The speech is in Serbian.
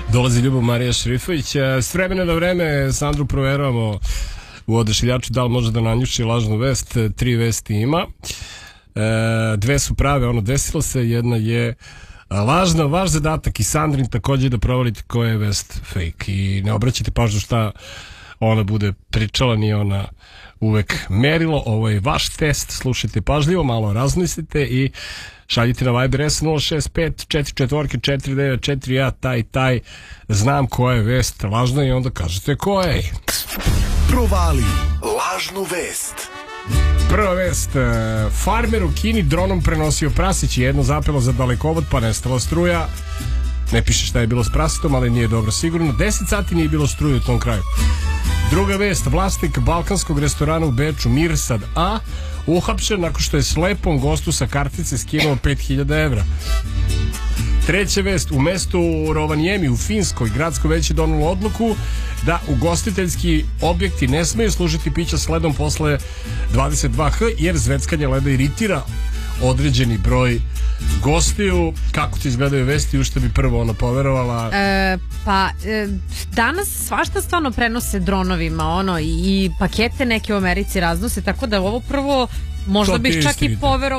Dolazi Ljubav Marija Šerifović. S vremena na vreme Sandru proveravamo u odašiljaču da li može da nanjuši lažnu vest. 3 vesti ima. 2 su prave, desilo se, jedna je lažna. Vaš zadatak i Sandrin također da provalite koja je vest fake i ne obraćajte pažnju šta ona bude pričala, nije ona uvek merilo. Ovo je vaš test, slušajte pažljivo, malo razmislite i šaljite na Viber S065-44-49-4, ja taj znam koja je vest lažna i onda kažete koja je. Provali lažnu vest. Prva vest, farmer u Kini dronom prenosio prasić i jedno zapelo za dalekovod pa nestala struja. Ne piše šta je bilo s prasitom, ali nije dobro sigurno. 10 sati nije bilo struje u tom kraju. Druga vest, vlasnik balkanskog restorana u Beču Mirsad A uhapšen nakon što je slepom gostu sa kartice skinuo 5000 evra. Treća vest, u mestu Rovaniemi u Finskoj gradsko veće donelo odluku da ugostiteljski objekti ne smeju služiti pića s ledom posle 22h jer zveckanje leda iritira određeni broj gostiju. Kako ti izgledaju vesti, u što bi prvo ona poverovala? Danas svašta stvarno prenose dronovima, i pakete neke u Americi raznose, tako da ovo prvo možda bih čak i poverovala